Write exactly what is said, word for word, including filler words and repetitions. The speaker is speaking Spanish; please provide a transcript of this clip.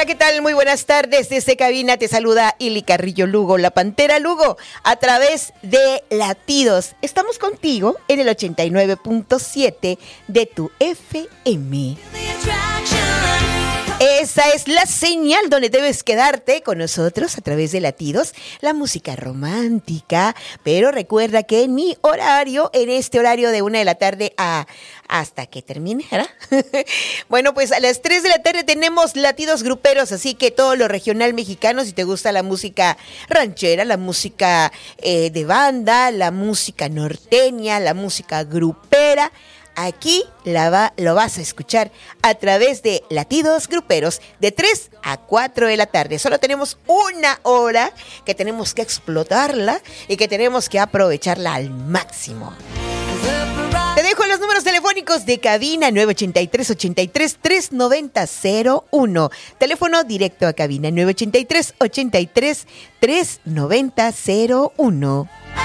Hola, ¿qué tal? Muy buenas tardes. Desde cabina te saluda Ili Carrillo Lugo, la Pantera Lugo, a través de Latidos. Estamos contigo en el ochenta y nueve punto siete de tu F M. Esa es la señal donde debes quedarte con nosotros a través de Latidos, la música romántica. Pero recuerda que en mi horario, en este horario de una de la tarde a hasta que termine, ¿verdad? Bueno, pues a las tres de la tarde tenemos Latidos Gruperos, así que todo lo regional mexicano, si te gusta la música ranchera, la música eh, de banda, la música norteña, la música grupera, aquí la va, lo vas a escuchar a través de Latidos Gruperos de tres a cuatro de la tarde. Solo tenemos una hora que tenemos que explotarla y que tenemos que aprovecharla al máximo. Te dejo los números telefónicos de cabina nueve ochenta y tres, ochenta y tres, trescientos noventa cero uno. Teléfono directo a cabina nueve ochenta y tres, ochenta y tres, trescientos noventa cero uno.